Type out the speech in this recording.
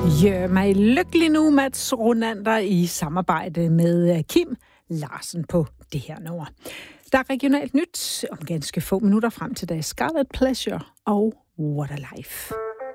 Gør mig lykkelig nu, Mats Ronander, i samarbejde med Kim Larsen på det her nummer. Der er regionalt nyt om ganske få minutter frem til dag. Scarlet Pleasure og What a Life.